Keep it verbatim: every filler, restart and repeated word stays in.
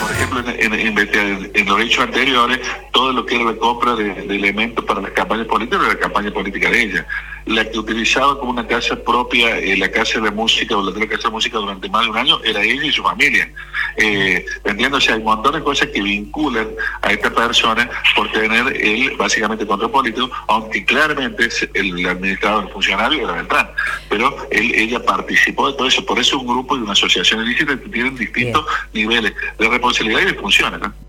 por ejemplo, en, en, en, en los hechos anteriores, todo lo que era la compra de, de elementos para las campañas políticas era la campaña política de ella. La que utilizaba como una casa propia, eh, la casa de música o la de la casa de música durante más de un año, era ella y su familia. Eh, ¿Entiendes? O sea, hay un montón de cosas que vinculan a esta persona por tener él básicamente control político, aunque claramente es el administrador, el funcionario era Beltrán. Pero él, ella participó de todo eso, por eso un grupo y una asociación ilícita que tienen distintos Bien. niveles de responsabilidad y de funciones, ¿no?